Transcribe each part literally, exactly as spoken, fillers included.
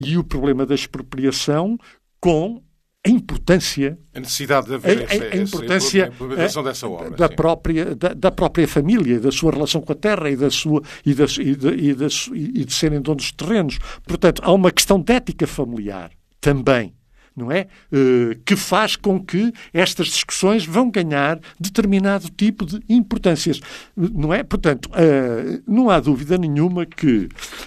e o problema da expropriação com a importância, a necessidade de haver a, a, a importância essa implementação dessa obra, da, própria, da, da própria família, da sua relação com a terra e, da sua, e, da, e, de, e, de, e de serem donos de terrenos. Portanto, há uma questão de ética familiar também, não é? Uh, que faz com que estas discussões vão ganhar determinado tipo de importâncias, não é? Portanto, uh, não há dúvida nenhuma que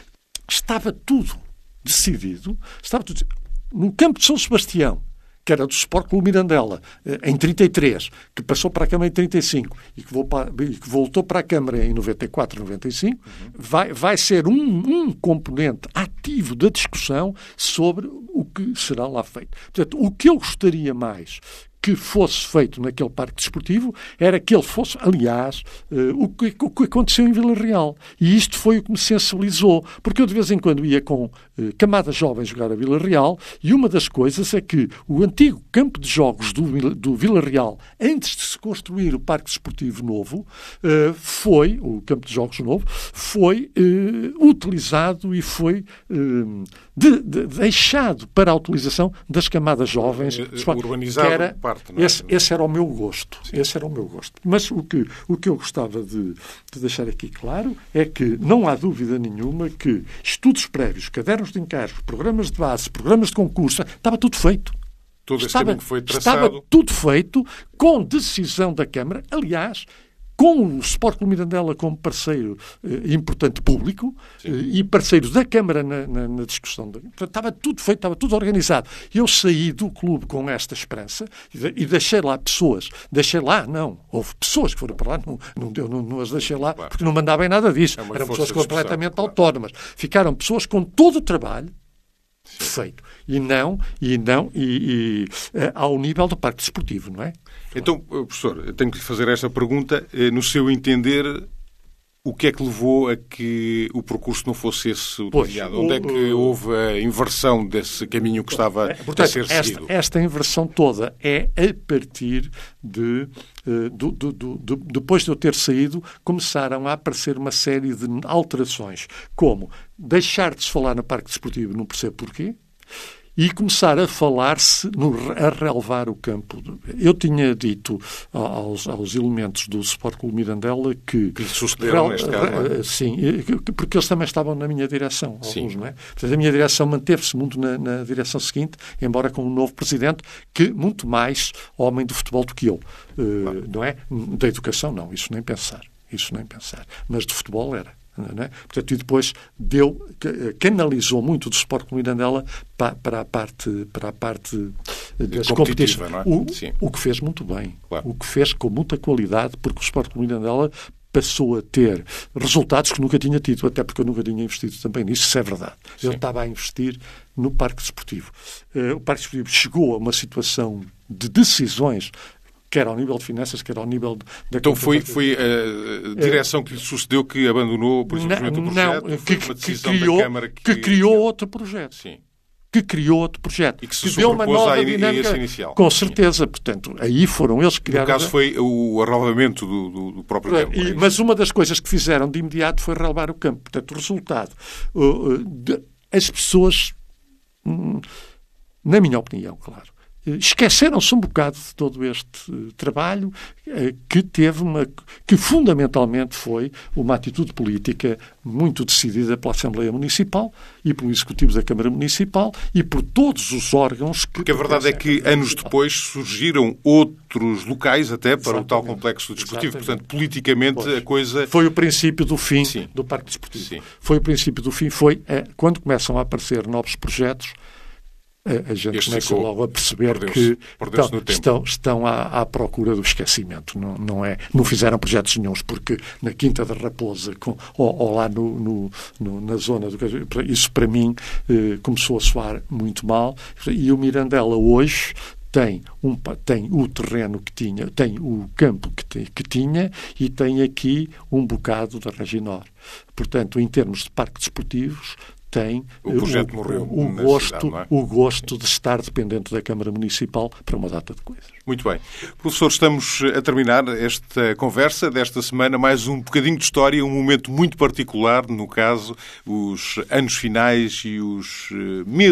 estava tudo decidido, estava tudo no campo de São Sebastião, que era do Sport Clube Mirandela, em trinta e três, que passou para a Câmara em trinta e cinco e que, e que voltou para a Câmara em noventa e quatro, noventa e cinco, uhum. vai, vai ser um, um componente ativo da discussão sobre o que será lá feito. Portanto, o que eu gostaria mais que fosse feito naquele parque desportivo era que ele fosse, aliás, uh, o, que, o que aconteceu em Vila Real. E isto foi o que me sensibilizou, porque eu de vez em quando ia com uh, camadas jovens jogar a Vila Real e uma das coisas é que o antigo campo de jogos do, do Vila Real, antes de se construir o parque desportivo novo, uh, foi, o campo de jogos novo, foi uh, utilizado e foi uh, de, de, deixado para a utilização das camadas jovens. Urbanizado, que era, parte, não é? esse, esse era o meu gosto. Sim. Esse era o meu gosto. Mas o que, o que eu gostava de, de deixar aqui claro é que não há dúvida nenhuma que estudos prévios, cadernos de encargos, programas de base, programas de concurso, estava tudo feito. Todo esse estava, caminho que foi traçado. Estava tudo feito com decisão da Câmara. Aliás, com o Sport Clube Mirandela como parceiro eh, importante público eh, e parceiro da Câmara na, na, na discussão. Da... Estava tudo feito, estava tudo organizado. Eu saí do clube com esta esperança e, de, e deixei lá pessoas. Deixei lá, não. Houve pessoas que foram para lá, não, não, eu não, não as deixei lá, claro, porque não mandavam nada disso. É Eram pessoas completamente claro. autónomas. Ficaram pessoas com todo o trabalho feito. E não, e não, e, e uh, ao nível do parque desportivo, não é? Então, professor, eu tenho que lhe fazer esta pergunta. No seu entender, o que é que levou a que o percurso não fosse esse utilizado? Onde é que houve a inversão desse caminho que estava é, portanto, a ser seguido? Esta, esta inversão toda é a partir de, uh, do, do, do, do, depois de eu ter saído, começaram a aparecer uma série de alterações, como deixar de se falar no parque desportivo, não percebo porquê, e começar a falar-se, no, a relevar o campo. Eu tinha dito aos, aos elementos do Sport Clube Mirandela que... Que lhe sucederam neste caso, não é? Sim, porque eles também estavam na minha direção, alguns, não é? Portanto, a minha direção manteve-se muito na, na direção seguinte, embora com um novo presidente, que muito mais homem do futebol do que eu. Claro. Não é? Da educação, não. Isso nem pensar. Isso nem pensar. Mas de futebol era. Não é? Portanto, e depois deu, canalizou muito do Sport Clube Mirandela para, para a parte, para a parte das competições. Não é? o, o que fez muito bem. Claro. O que fez com muita qualidade, porque o Sport Clube Mirandela passou a ter resultados que nunca tinha tido, até porque eu nunca tinha investido também nisso, isso é verdade. Sim. Eu estava a investir no parque desportivo. Uh, o parque desportivo chegou a uma situação de decisões, quer ao nível de finanças, quer ao nível da... Então foi, foi a direção que lhe sucedeu que abandonou, por exemplo, o projeto? Não, foi que, uma que, criou, da que... que criou outro projeto. Sim. Que criou outro projeto. E que se que deu uma nova in, dinâmica. Inicial. Com certeza. Sim. Portanto, aí foram eles que criaram... No caso foi o arrelavamento do, do, do próprio campo. E, mas uma das coisas que fizeram de imediato foi relevar o campo. Portanto, o resultado... Uh, de, as pessoas, hum, na minha opinião, claro, esqueceram-se um bocado de todo este uh, trabalho uh, que teve uma... que fundamentalmente foi uma atitude política muito decidida pela Assembleia Municipal e pelo Executivo da Câmara Municipal e por todos os órgãos que... Porque a verdade é que anos depois surgiram outros locais até para Exatamente. o tal complexo desportivo. Exatamente. Portanto, politicamente pois. a coisa... Foi o princípio do fim Sim. do Parque Desportivo. Sim. Foi o princípio do fim. Foi uh, quando começam a aparecer novos projetos, a gente este começa logo a perceber que estão, estão, estão à, à procura do esquecimento. Não, não, é, não fizeram projetos nenhuns, porque na Quinta da Raposa com, ou, ou lá no, no, no, na zona do... Isso, para mim, eh, começou a soar muito mal. E o Mirandela hoje tem, um, tem o terreno que tinha, tem o campo que, te, que tinha e tem aqui um bocado da Reginor. Portanto, em termos de parques desportivos, tem o, projeto o, morreu o, gosto, cidade, não é? o gosto de estar dependente da Câmara Municipal para uma data de coisas. Muito bem. Professor, estamos a terminar esta conversa desta semana, mais um bocadinho de história, um momento muito particular, no caso, os anos finais e os meses